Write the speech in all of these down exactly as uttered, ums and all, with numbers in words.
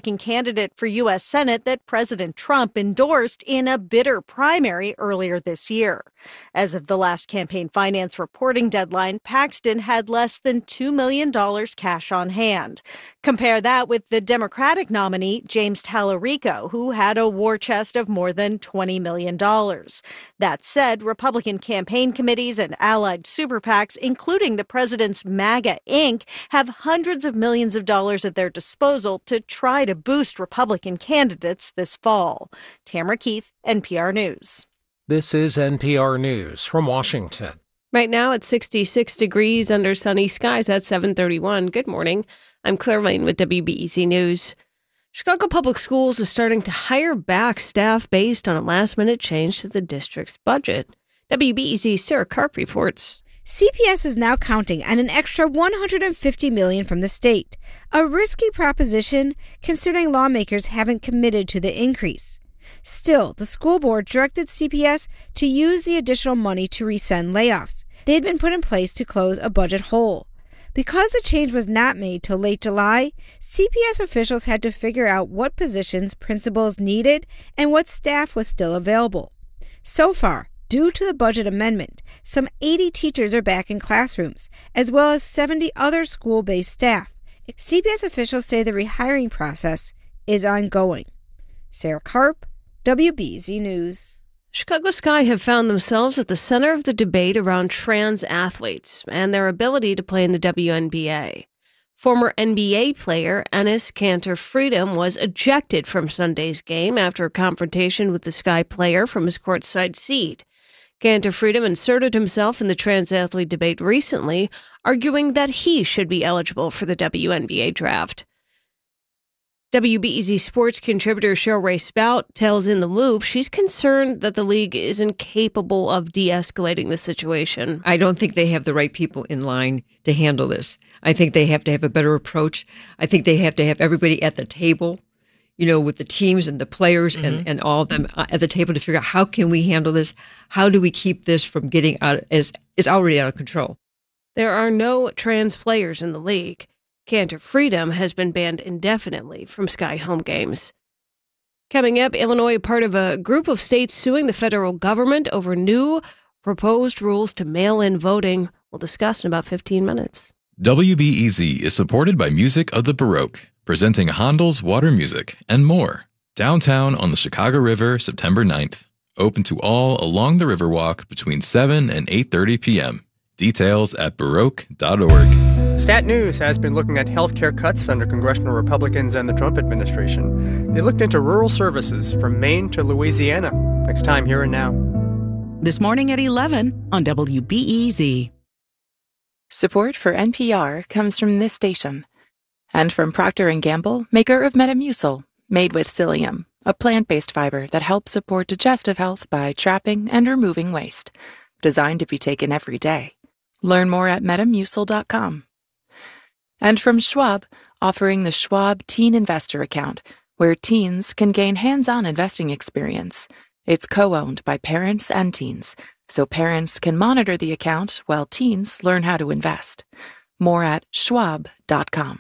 Republican candidate for U S Senate that President Trump endorsed in a bitter primary earlier this year. As of the last campaign finance reporting deadline, Paxton had less than two million dollars cash on hand. Compare that with the Democratic nominee, James Tallarico, who had a war chest of more than twenty million dollars. That said, Republican campaign committees and allied super PACs, including the president's MAGA Incorporated, have hundreds of millions of dollars at their disposal to try to boost Republican candidates this fall. Tamara Keith, N P R News. This is N P R News from Washington. Right now it's sixty-six degrees under sunny skies at seven thirty-one. Good morning. I'm Claire Lane with W B E Z News. Chicago Public Schools is starting to hire back staff based on a last-minute change to the district's budget. W B E Z's Sarah Karp reports. C P S is now counting on an extra one hundred fifty million dollars from the state, a risky proposition considering lawmakers haven't committed to the increase. Still, the school board directed C P S to use the additional money to rescind layoffs. They had been put in place to close a budget hole. Because the change was not made till late July, C P S officials had to figure out what positions principals needed and what staff was still available. So far, due to the budget amendment, some eighty teachers are back in classrooms, as well as seventy other school-based staff. C P S officials say the rehiring process is ongoing. Sarah Karp, W B E Z News. Chicago Sky have found themselves at the center of the debate around trans athletes and their ability to play in the W N B A. Former N B A player Enes Kanter Freedom was ejected from Sunday's game after a confrontation with the Sky player from his courtside seat. Kanter Freedom inserted himself in the trans athlete debate recently, arguing that he should be eligible for the W N B A draft. W B E Z sports contributor Cheryl Ray Spout tells In the Loop she's concerned that the league is incapable of de-escalating the situation. I don't think they have the right people in line to handle this. I think they have to have a better approach. I think they have to have everybody at the table, you know, with the teams and the players mm-hmm. and, and all of them at the table to figure out how can we handle this? How do we keep this from getting out as it's already out of control? There are no trans players in the league. Kanter Freedom has been banned indefinitely from Sky home games. Coming up, Illinois, part of a group of states suing the federal government over new proposed rules to mail-in voting. We'll discuss in about fifteen minutes. W B E Z is supported by Music of the Baroque, presenting Handel's Water Music and more. Downtown on the Chicago River, September ninth. Open to all along the Riverwalk between seven and eight thirty p.m. Details at baroque dot org. Stat News has been looking at healthcare cuts under congressional Republicans and the Trump administration. They looked into rural services from Maine to Louisiana. Next time, Here and Now. This morning at eleven on W B E Z. Support for N P R comes from this station and from Procter and Gamble, maker of Metamucil, made with psyllium, a plant-based fiber that helps support digestive health by trapping and removing waste. Designed to be taken every day. Learn more at metamucil dot com. And from Schwab, offering the Schwab Teen Investor Account, where teens can gain hands-on investing experience. It's co-owned by parents and teens, so parents can monitor the account while teens learn how to invest. More at schwab dot com.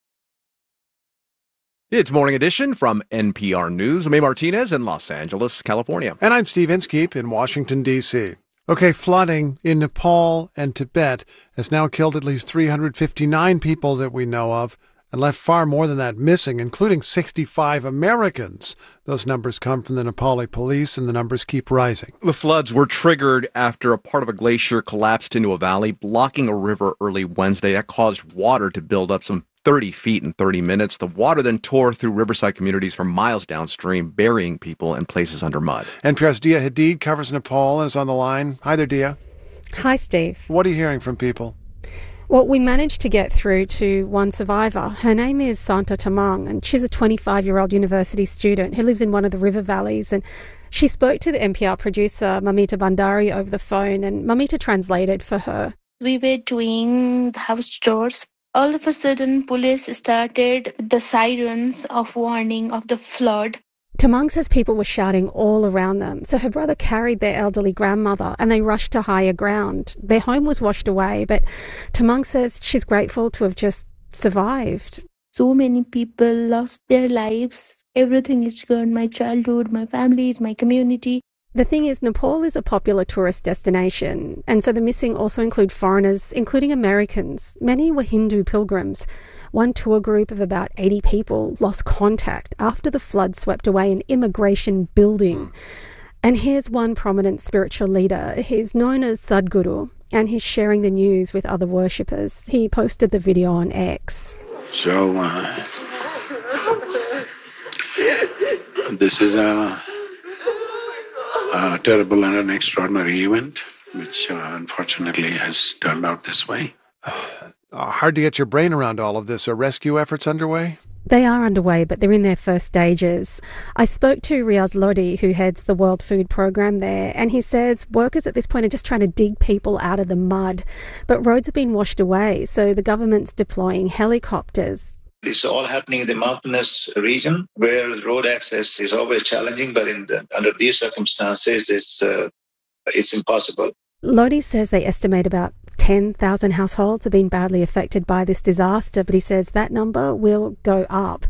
It's Morning Edition from N P R News. I'm A. Martinez in Los Angeles, California. And I'm Steve Inskeep in Washington, D C Okay, flooding in Nepal and Tibet has now killed at least three hundred fifty-nine people that we know of and left far more than that missing, including sixty-five Americans. Those numbers come from the Nepali police, and the numbers keep rising. The floods were triggered after a part of a glacier collapsed into a valley, blocking a river early Wednesday. That caused water to build up some thirty feet in thirty minutes. The water then tore through riverside communities for miles downstream, burying people in places under mud. N P R's Dia Hadid covers Nepal and is on the line. Hi there, Dia. Hi, Steve. What are you hearing from people? Well, we managed to get through to one survivor. Her name is Santa Tamang, and she's a twenty-five-year-old university student who lives in one of the river valleys. And she spoke to the N P R producer, Mamita Bandari, over the phone, and Mamita translated for her. We were doing house chores. All of a sudden, police started the sirens of warning of the flood. Tamang says people were shouting all around them, so her brother carried their elderly grandmother and they rushed to higher ground. Their home was washed away, but Tamang says she's grateful to have just survived. So many people lost their lives. Everything is gone. My childhood, my families, my community. The thing is, Nepal is a popular tourist destination, and so the missing also include foreigners, including Americans. Many were Hindu pilgrims. One tour group of about eighty people lost contact after the flood swept away an immigration building. And here's one prominent spiritual leader. He's known as Sadhguru, and he's sharing the news with other worshippers. He posted the video on X. So, uh, this is a, a terrible and an extraordinary event, which uh, unfortunately has turned out this way. Uh, hard to get your brain around all of this. Are rescue efforts underway? They are underway, but they're in their first stages. I spoke to Riaz Lodi, who heads the World Food Programme there, and he says workers at this point are just trying to dig people out of the mud. But roads have been washed away, so the government's deploying helicopters. This is all happening in the mountainous region where road access is always challenging, but in the, under these circumstances, it's, uh, it's impossible. Lodi says they estimate about ten thousand households have been badly affected by this disaster, but he says that number will go up.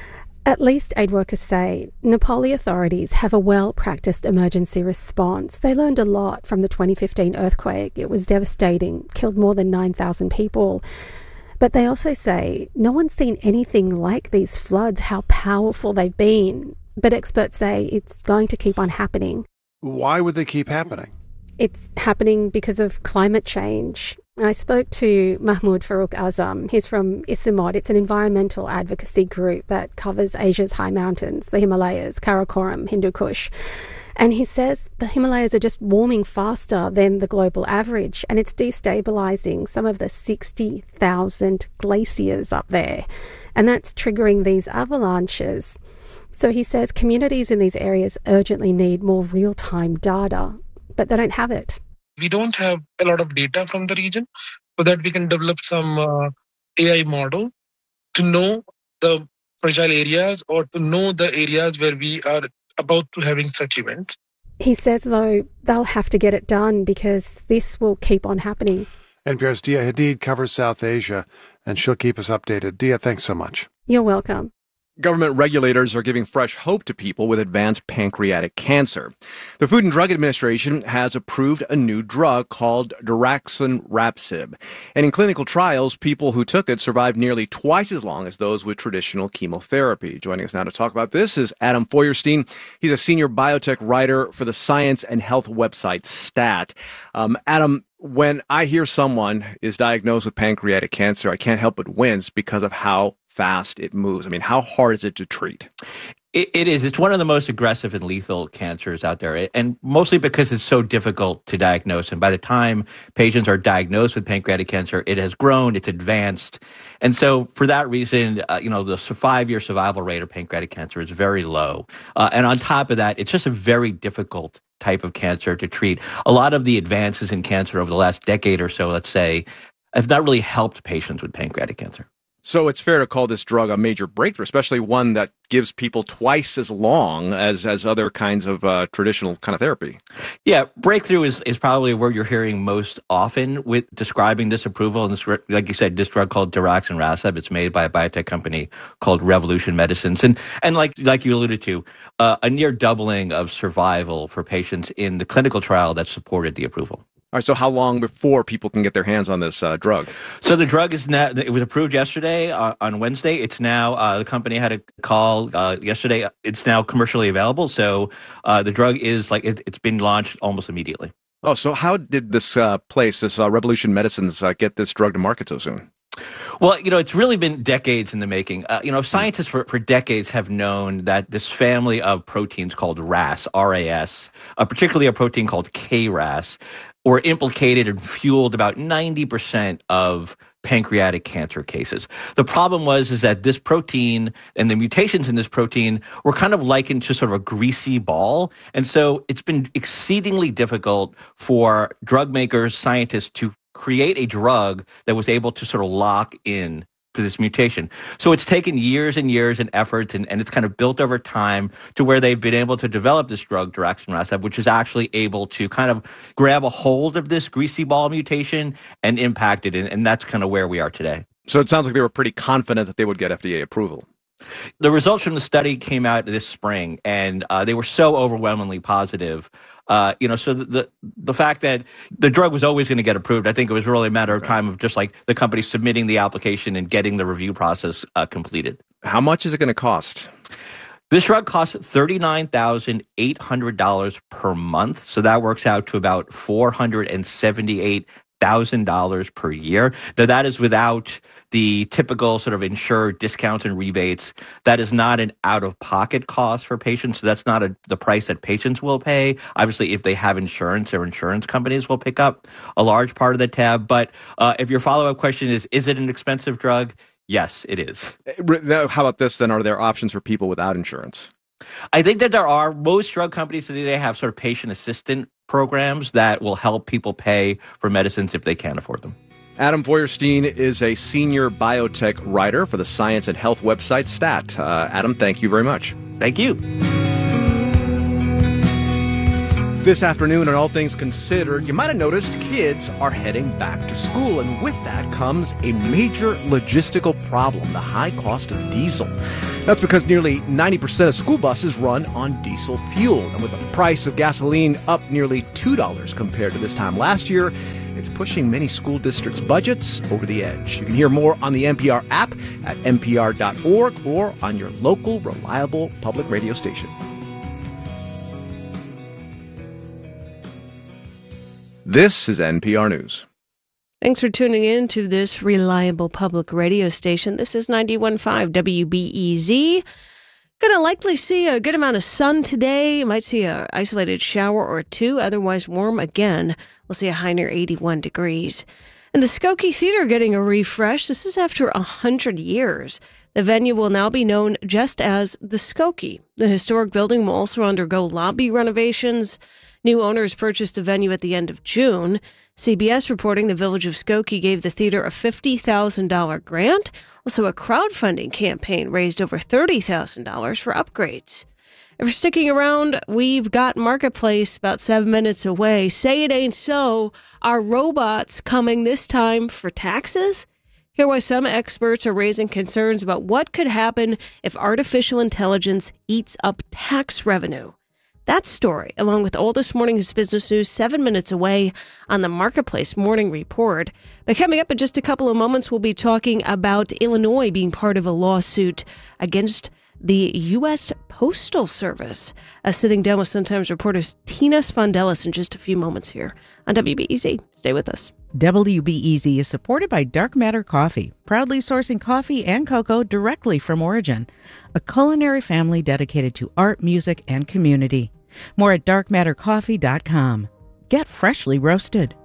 At least aid workers say Nepali authorities have a well-practiced emergency response. They learned a lot from the twenty fifteen earthquake. It was devastating, killed more than nine thousand people. But they also say no one's seen anything like these floods, how powerful they've been. But experts say it's going to keep on happening. Why would they keep happening? It's happening because of climate change. I spoke to Mahmoud Farooq Azam. He's from Isamod. It's an environmental advocacy group that covers Asia's high mountains, the Himalayas, Karakoram, Hindu Kush. And he says the Himalayas are just warming faster than the global average, and it's destabilising some of the sixty thousand glaciers up there. And that's triggering these avalanches. So he says communities in these areas urgently need more real-time data, but they don't have it. We don't have a lot of data from the region so that we can develop some uh, A I model to know the fragile areas or to know the areas where we are about to having such events. He says, though, they'll have to get it done because this will keep on happening. N P R's Dia Hadid covers South Asia, and she'll keep us updated. Dia, thanks so much. You're welcome. Government regulators are giving fresh hope to people with advanced pancreatic cancer. The Food and Drug Administration has approved a new drug called daraxonrasib. And in clinical trials, people who took it survived nearly twice as long as those with traditional chemotherapy. Joining us now to talk about this is Adam Feuerstein. He's a senior biotech writer for the science and health website STAT. Um, Adam, when I hear someone is diagnosed with pancreatic cancer, I can't help but wince because of how fast it moves. I mean, how hard is it to treat? It, it is. It's one of the most aggressive and lethal cancers out there, and mostly because it's so difficult to diagnose. And by the time patients are diagnosed with pancreatic cancer, it has grown, it's advanced. And so for that reason, uh, you know, the five-year survival rate of pancreatic cancer is very low. Uh, and on top of that, it's just a very difficult type of cancer to treat. A lot of the advances in cancer over the last decade or so, let's say, have not really helped patients with pancreatic cancer. So it's fair to call this drug a major breakthrough, especially one that gives people twice as long as, as other kinds of uh, traditional kind of therapy. Yeah, breakthrough is, is probably where you're hearing most often with describing this approval. And this, like you said, this drug called daraxonrasib, it's made by a biotech company called Revolution Medicines. And and like like you alluded to, uh, a near doubling of survival for patients in the clinical trial that supported the approval. All right, so how long before people can get their hands on this uh, drug? So the drug is now, it was approved yesterday uh, on Wednesday. It's now, uh, the company had a call uh, yesterday. It's now commercially available. So uh, the drug is like, it, it's been launched almost immediately. Oh, so how did this uh, place, this uh, Revolution Medicines, uh, get this drug to market so soon? Well, you know, it's really been decades in the making. Uh, you know, scientists for, for decades have known that this family of proteins called R A S, R A S, uh, particularly a protein called K R A S, were implicated and fueled about ninety percent of pancreatic cancer cases. The problem was is that this protein and the mutations in this protein were kind of likened to sort of a greasy ball. And so it's been exceedingly difficult for drug makers, scientists to create a drug that was able to sort of lock in to this mutation. So it's taken years and years and efforts, and, and it's kind of built over time to where they've been able to develop this drug, daraxonrasib, which is actually able to kind of grab a hold of this greasy ball mutation and impact it. And, and that's kind of where we are today. So it sounds like they were pretty confident that they would get F D A approval. The results from the study came out this spring, and uh, they were so overwhelmingly positive. Uh, you know, so the, the the fact that the drug was always going to get approved, I think it was really a matter of time of just like the company submitting the application and getting the review process uh, completed. How much is it going to cost? This drug costs thirty-nine thousand eight hundred dollars per month, so that works out to about four hundred seventy-eight thousand dollars per year. Now, that is without the typical sort of insured discounts and rebates. That is not an out-of-pocket cost for patients, so that's not a, the price that patients will pay. Obviously, if they have insurance, their insurance companies will pick up a large part of the tab. But uh, if your follow-up question is, is it an expensive drug? Yes, it is. How about this, then? Are there options for people without insurance? I think that there are. Most drug companies today, they have sort of patient assistant programs that will help people pay for medicines if they can't afford them. Adam Feuerstein is a senior biotech writer for the science and health website STAT. Uh, Adam, thank you very much. Thank you. This afternoon, on All Things Considered, you might have noticed kids are heading back to school, and with that comes a major logistical problem, the high cost of diesel. That's because nearly ninety percent of school buses run on diesel fuel, and with the price of gasoline up nearly two dollars compared to this time last year, it's pushing many school districts' budgets over the edge. You can hear more on the N P R app at N P R dot org or on your local reliable public radio station. This is N P R News. Thanks for tuning in to this reliable public radio station. This is ninety-one point five W B E Z. Going to likely see a good amount of sun today. You might see an isolated shower or two, otherwise warm again. We'll see a high near eighty-one degrees. And the Skokie Theater getting a refresh. This is after one hundred years. The venue will now be known just as the Skokie. The historic building will also undergo lobby renovations. New owners purchased the venue at the end of June. C B S reporting the Village of Skokie gave the theater a fifty thousand dollars grant. Also, a crowdfunding campaign raised over thirty thousand dollars for upgrades. If you're sticking around, we've got Marketplace about seven minutes away. Say it ain't so. Are robots coming this time for taxes? Here why some experts are raising concerns about what could happen if artificial intelligence eats up tax revenue. That story, along with all this morning's business news, seven minutes away on the Marketplace Morning Report. But coming up in just a couple of moments, we'll be talking about Illinois being part of a lawsuit against the U S Postal Service. Uh, sitting down with Sun-Times reporters Tina Sfondelis in just a few moments here on W B E Z. Stay with us. W B E Z is supported by Dark Matter Coffee, proudly sourcing coffee and cocoa directly from origin. A culinary family dedicated to art, music, and community. More at dark matter coffee dot com. Get freshly roasted.